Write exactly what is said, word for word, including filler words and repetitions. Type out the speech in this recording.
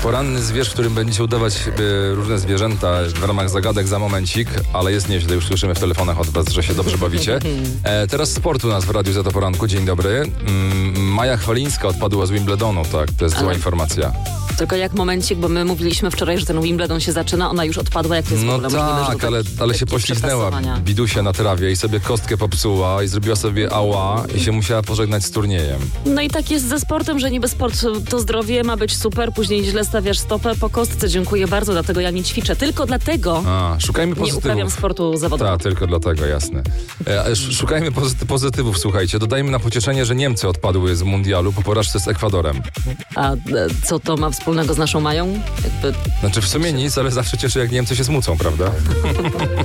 Poranny zwierz, w którym będziecie udawać y, różne zwierzęta w ramach zagadek za momencik, ale jest nieźle, już słyszymy w telefonach od was, że się dobrze bawicie. E, teraz sport u nas w Radiu Z to Poranku. Dzień dobry. Mm, Maja Chwalińska odpadła z Wimbledonu, tak, to jest Ale... zła informacja. Tylko jak momencik, bo my mówiliśmy wczoraj, że ten Wimbledon się zaczyna, ona już odpadła, jak to jest No w ogóle możliwe, tak, że ale, ale się pośliznęła bidusia na trawie i sobie kostkę popsuła i zrobiła sobie ała i się musiała pożegnać z turniejem. No i tak jest ze sportem, że niby sport to zdrowie, ma być super, później źle stawiasz stopę po kostce. Dziękuję bardzo, dlatego ja nie ćwiczę. Tylko dlatego A, szukajmy pozytywów. nie uprawiam sportu zawodowego. Tak, tylko dlatego, jasne. E, szukajmy pozy- pozytywów, słuchajcie. Dodajmy na pocieszenie, że Niemcy odpadły z mundialu po porażce z Ekwadorem. A e, co to ma wspólnego z naszą Mają? Jakby... Znaczy w sumie nic, ale zawsze cieszy, jak Niemcy się smucą, prawda?